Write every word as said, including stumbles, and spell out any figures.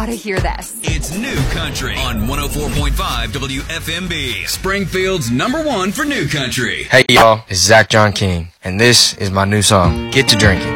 gotta hear this. It's New Country on one oh four point five W F M B. Springfield's number one for New Country. Hey y'all, it's Zach John King, and this is my new song, Get to Drinking.